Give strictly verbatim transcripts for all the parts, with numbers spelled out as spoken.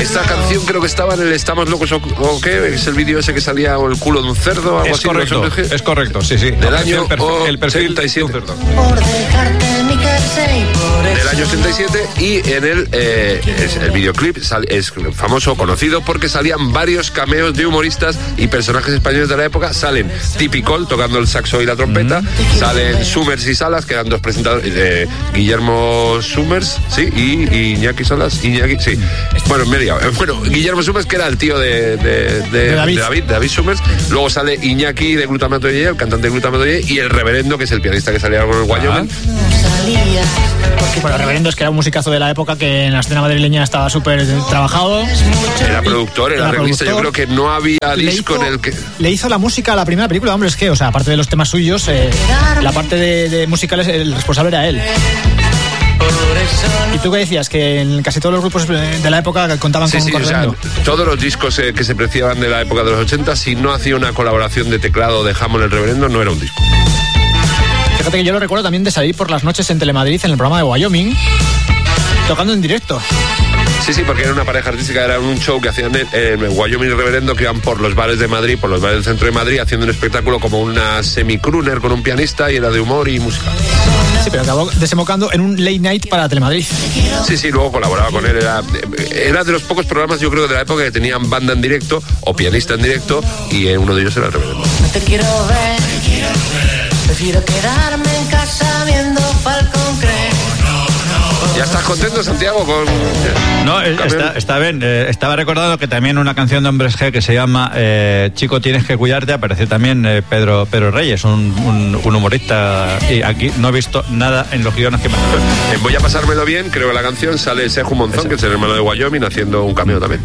Esta canción creo que estaba en el Estamos Locos o, o qué, es el vídeo ese que salía o el culo de un cerdo, algo es así. Correcto, es correcto, sí, sí. Del año el perfil, el perfil ochenta y siete. De un cerdo. Por dejarte mi casa y por Del año ochenta y siete, y en el, eh, es, el videoclip sal, es famoso, conocido, porque salían varios cameos de humoristas y personajes españoles de la época. Salen Tipicol tocando el saxo y la trompeta, mm. salen Summers y Salas, que eran dos presentadores, eh, Guillermo Summers, sí, y, y Iñaki Salas, Iñaki, sí. Bueno, media. Bueno, Guillermo Summers, que era el tío de, de, de, de, David. de David, de David Summers. Luego sale Iñaki de Glutamato Y, el cantante de Glutamato Y, y el Reverendo, que es el pianista que salía con el Wyoming. Bueno, el Reverendo es que era un musicazo de la época que en la escena madrileña estaba súper trabajado. Era productor, era, era arreglista. Yo creo que no había disco hizo, en el que... Le hizo la música a la primera película, hombre, es que, o sea, aparte de los temas suyos, eh, la parte de, de musicales, el responsable era él. ¿Y tú qué decías? Que en casi todos los grupos de la época contaban sí, con sí, un Reverendo. O sea, todos los discos eh, que se preciaban de la época de los ochenta, si no hacía una colaboración de teclado de Hammond el Reverendo, no era un disco. Fíjate que yo lo recuerdo también de salir por las noches en Telemadrid en el programa de Wyoming, tocando en directo. Sí, sí, porque era una pareja artística, era un show que hacían en eh, Wyoming y Reverendo, que iban por los bares de Madrid, por los bares del centro de Madrid, haciendo un espectáculo como una semi-crooner con un pianista, y era de humor y música. Sí, pero acabó desembocando en un late night para Telemadrid. Sí, sí, luego colaboraba con él. Era, era de los pocos programas, yo creo, de la época que tenían banda en directo o pianista en directo, y eh, uno de ellos era el Reverendo. No te quiero ver, te quiero ver. Prefiero quedarme en casa viendo Falcon Crest. ¿Ya estás contento, Santiago? Con No, está, está bien. Eh, estaba recordando que también una canción de Hombres G que se llama eh, Chico, tienes que cuidarte, aparece también eh, Pedro, Pedro Reyes, un, un, un humorista. Y aquí no he visto nada en los guiones que me han... eh, Voy a pasármelo bien, creo que la canción sale Seju Monzón, que es el hermano de Wyoming, haciendo un cameo también.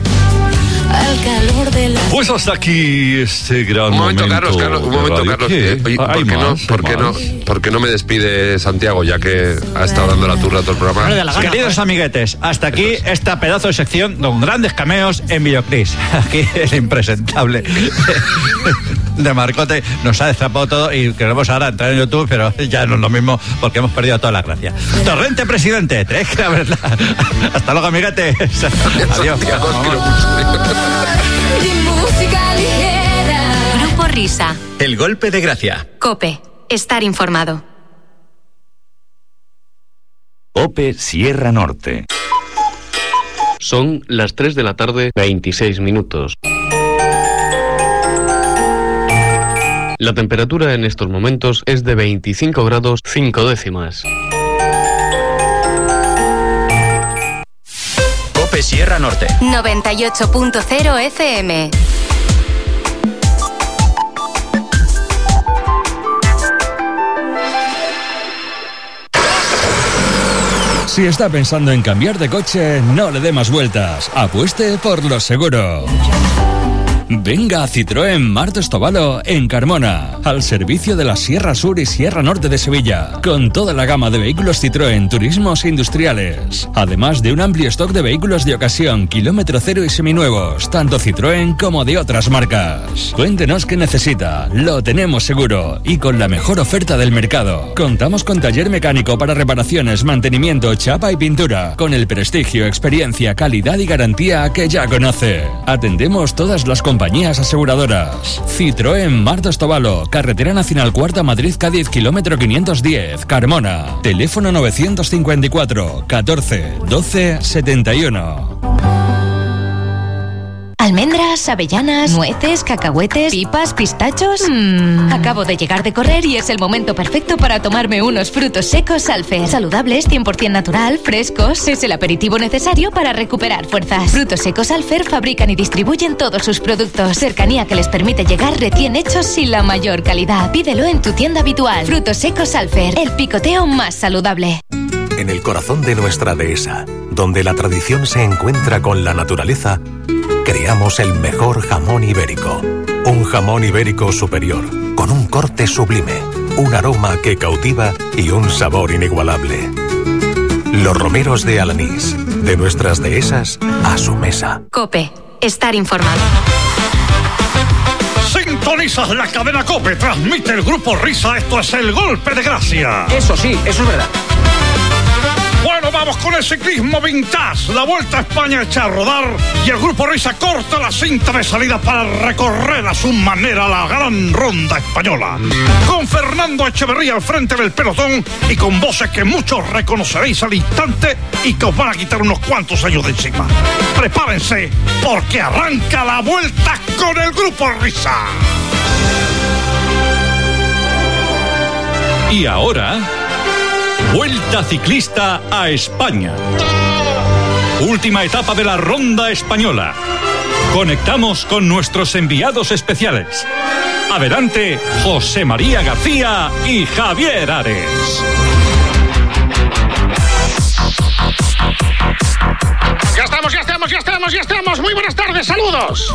Pues hasta aquí este gran un momento, momento. Carlos, Carlos, un momento, Carlos. Eh, oye, ¿por, qué más, no, por, qué no, ¿Por qué no me despide Santiago, ya que ha estado dando la turra todo el programa? Queridos amiguetes, hasta aquí esta pedazo de sección con grandes cameos en videoclips. Aquí el impresentable de Marcote nos ha destapado todo y queremos ahora entrar en YouTube, pero ya no es lo mismo porque hemos perdido toda la gracia. Torrente Presidente, tenéis que verla. Hasta luego, amiguetes. Adiós. Música ligera. Grupo Risa. El golpe de gracia. COPE. Estar informado. COPE Sierra Norte. Son las tres de la tarde, veintiséis minutos. La temperatura en estos momentos es de veinticinco grados cinco décimas. COPE Sierra Norte. noventa y ocho punto cero F M. Si está pensando en cambiar de coche, no le dé más vueltas. Apueste por los seguros. Venga a Citroën Martos Tobalo en Carmona, al servicio de la Sierra Sur y Sierra Norte de Sevilla, con toda la gama de vehículos Citroën turismos e industriales, además de un amplio stock de vehículos de ocasión, kilómetro cero y seminuevos, tanto Citroën como de otras marcas. Cuéntenos qué necesita, lo tenemos seguro y con la mejor oferta del mercado. Contamos con taller mecánico para reparaciones, mantenimiento, chapa y pintura, con el prestigio, experiencia, calidad y garantía que ya conoce. Atendemos todas las compañías Compañías aseguradoras. Citroën Martos Tobalo, Carretera Nacional Cuarta Madrid-Cádiz, kilómetro quinientos diez, Carmona. Teléfono novecientos cincuenta y cuatro, catorce, doce, setenta y uno. Almendras, avellanas, nueces, cacahuetes, pipas, pistachos. Mm. Acabo de llegar de correr y es el momento perfecto para tomarme unos frutos secos Alfer. Saludables, cien por ciento natural, frescos. Es el aperitivo necesario para recuperar fuerzas. Frutos secos Alfer fabrican y distribuyen todos sus productos. Cercanía que les permite llegar recién hechos y la mayor calidad. Pídelo en tu tienda habitual. Frutos secos Alfer, el picoteo más saludable. En el corazón de nuestra dehesa, donde la tradición se encuentra con la naturaleza, creamos el mejor jamón ibérico. Un jamón ibérico superior, con un corte sublime, un aroma que cautiva y un sabor inigualable. Los romeros de Alanís, de nuestras dehesas a su mesa. COPE. Estar informado. Sintonizas la cadena COPE, transmite el grupo Risa, esto es el golpe de gracia. Eso sí, eso es verdad. Bueno, Bueno, vamos con el ciclismo vintage. La Vuelta a España echa a rodar y el Grupo Risa corta la cinta de salida para recorrer a su manera la gran ronda española. Con Fernando Echeverría al frente del pelotón y con voces que muchos reconoceréis al instante y que os van a quitar unos cuantos años de encima. Prepárense porque arranca la Vuelta con el Grupo Risa. Y ahora, Vuelta Ciclista a España. Última etapa de la Ronda Española. Conectamos con nuestros enviados especiales. Adelante, José María García y Javier Ares. Ya estamos, ya estamos, ya estamos, ya estamos. Muy buenas tardes, saludos.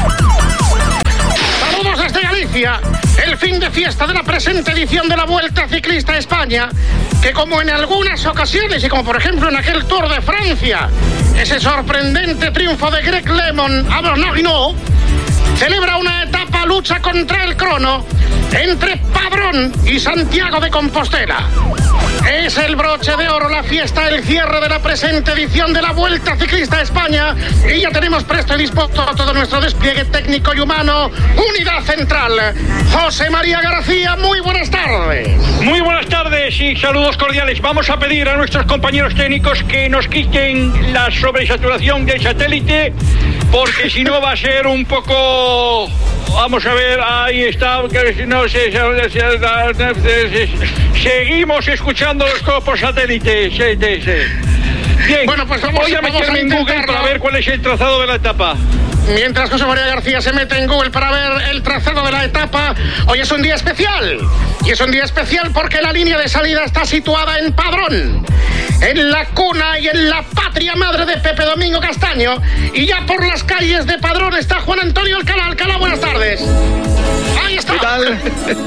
Saludos desde Galicia, el fin de fiesta de la presente edición de la Vuelta Ciclista a España, que como en algunas ocasiones, y como por ejemplo en aquel Tour de Francia, ese sorprendente triunfo de Greg LeMond a Bernardino, celebra una etapa lucha contra el crono entre Padrón y Santiago de Compostela. Es el broche de oro, la fiesta, el cierre de la presente edición de la Vuelta Ciclista a España y ya tenemos presto y dispuesto todo nuestro despliegue técnico y humano. Unidad Central, José María García, muy buenas tardes. Muy buenas tardes y saludos cordiales. Vamos a pedir a nuestros compañeros técnicos que nos quiten la sobresaturación del satélite, porque si no va a ser un poco... Vamos a ver, ahí está, no sé, seguimos escuchando los copos satélites. Bien, bueno, pues vamos, voy a vamos meterme a en Google para ver cuál es el trazado de la etapa. Mientras José María García se mete en Google para ver el trazado de la etapa, hoy es un día especial. Y es un día especial porque la línea de salida está situada en Padrón, en la cuna y en la patria madre de Pepe Domingo Castaño. Y ya por las calles de Padrón está Juan Antonio Alcalá. Alcalá, buenas tardes. Ahí está. ¿Qué tal?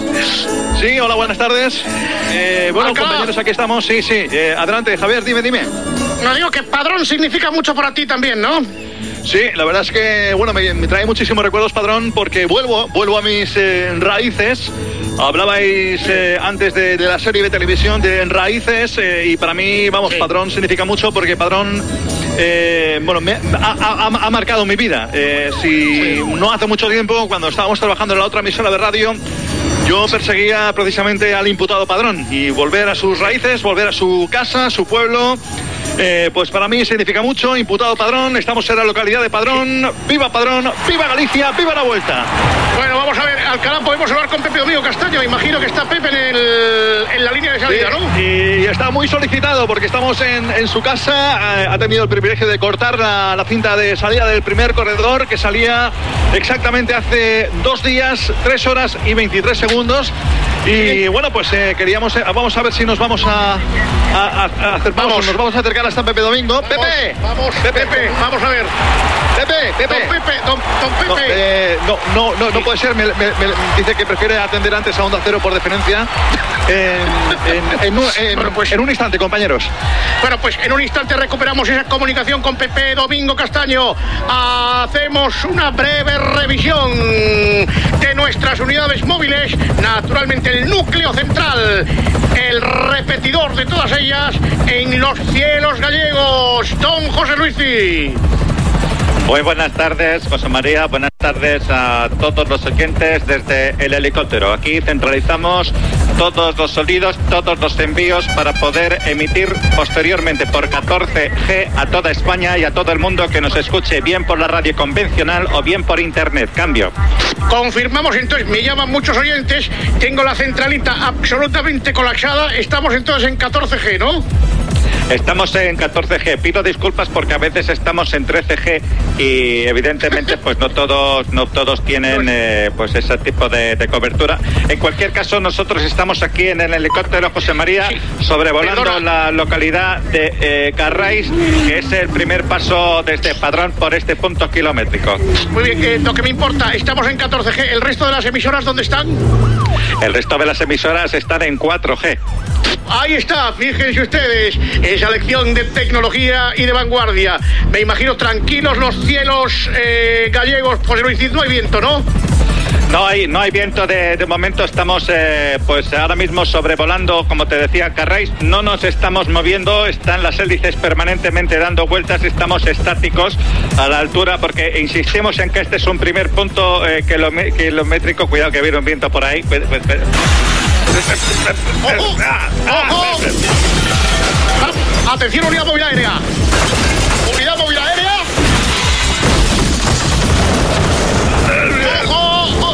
Sí, hola, buenas tardes. Eh, bueno, Alcalá. Compañeros, aquí estamos. Sí, sí. Eh, adelante, Javier, dime, dime. No, digo que Padrón significa mucho para ti también, ¿no? Sí, la verdad es que, bueno, me, me trae muchísimos recuerdos, Padrón, porque vuelvo, vuelvo a mis eh, raíces. Hablabais eh, antes de, de la serie de televisión de Raíces eh, y para mí, vamos, sí. Padrón significa mucho porque Padrón, eh, bueno, me, ha, ha, ha marcado mi vida. Eh, si sí. No hace mucho tiempo, cuando estábamos trabajando en la otra emisora de radio, yo perseguía precisamente al imputado Padrón y volver a sus raíces, volver a su casa, a su pueblo. Eh, pues para mí significa mucho. Imputado Padrón, estamos en la localidad de Padrón. ¡Viva Padrón! ¡Viva Galicia! ¡Viva la Vuelta! Bueno, vamos a ver, Alcalá, podemos hablar con Pepe Domingo Castaño. Imagino que está Pepe en, el, en la línea de salida, sí, ¿no? Y está muy solicitado porque estamos en, en su casa. Eh, ha tenido el privilegio de cortar la, la cinta de salida del primer corredor, que salía exactamente hace dos días, tres horas y veintitrés segundos. Y bueno, pues eh, queríamos, eh, vamos a ver si nos vamos a, a, a acercar, vamos. nos vamos a acercar hasta Pepe Domingo. Vamos, Pepe, vamos, Pepe, Pepe, vamos a ver. Pepe, Pepe, don Pepe, don, don Pepe. No, eh, no, no, no, no puede ser. Me, me, me dice que prefiere atender antes a Onda Cero por deferencia. En, en, en, un, en, bueno, pues, en un instante, compañeros. Bueno, pues en un instante recuperamos esa comunicación con Pepe Domingo Castaño. Hacemos una breve revisión de nuestras unidades móviles. Naturalmente el núcleo central, el repetidor de todas ellas en los cielos gallegos. Don José Luis. Muy buenas tardes, José María. Buenas tardes a todos los oyentes desde el helicóptero. Aquí centralizamos todos los sonidos, todos los envíos para poder emitir posteriormente por catorce G a toda España y a todo el mundo que nos escuche bien por la radio convencional o bien por internet. Cambio. Confirmamos entonces, me llaman muchos oyentes, tengo la centralita absolutamente colapsada, estamos entonces en catorce G, ¿no? Estamos en catorce G. Pido disculpas porque a veces estamos en trece G y evidentemente pues no todos no todos tienen eh, pues ese tipo de, de cobertura. En cualquier caso, nosotros estamos aquí en el helicóptero José María, sí, sobrevolando Perdona. la localidad de eh, Carrais, que es el primer paso desde Padrón por este punto kilométrico. Muy bien, eh, lo que me importa, estamos en catorce G. ¿El resto de las emisoras dónde están? El resto de las emisoras están en cuatro G. Ahí está, fíjense ustedes, esa lección de tecnología y de vanguardia. Me imagino tranquilos los cielos eh, gallegos, José Luis, no hay viento, ¿no? No hay, no hay viento de, de momento, estamos eh, pues ahora mismo sobrevolando, como te decía Carraiz, no nos estamos moviendo, están las hélices permanentemente dando vueltas, estamos estáticos a la altura porque insistimos en que este es un primer punto eh, kilome- kilométrico, cuidado que viene un viento por ahí. ¡Ojo! ¡Ojo! ¡Atención, unidad móvil aérea! ¡Unidad móvil aérea! ¡Ojo!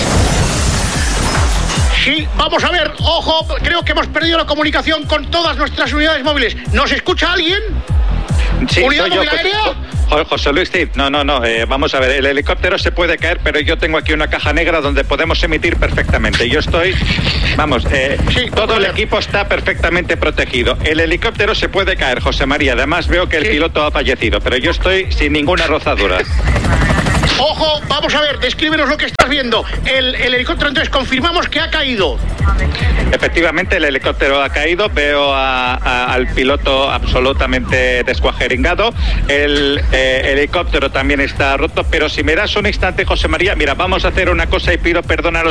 Sí, vamos a ver, ojo, creo que hemos perdido la comunicación con todas nuestras unidades móviles. ¿Nos escucha alguien? Sí, ¿Unidad soy yo, móvil pues, aérea? Jo- José Luis, sí. No, no, no. Eh, vamos a ver, el helicóptero se puede caer, pero yo tengo aquí una caja negra donde podemos emitir perfectamente. Yo estoy, vamos, eh, todo el equipo está perfectamente protegido. El helicóptero se puede caer, José María. Además veo que el piloto ha fallecido, pero yo estoy sin ninguna rozadura. Ojo, vamos a ver, descríbenos lo que estás viendo. El, el helicóptero, entonces, confirmamos que ha caído. Efectivamente, el helicóptero ha caído. Veo a- a- al piloto absolutamente descuajeringado. El eh, helicóptero también está roto. Pero si me das un instante, José María, mira, vamos a hacer una cosa y pido perdón a los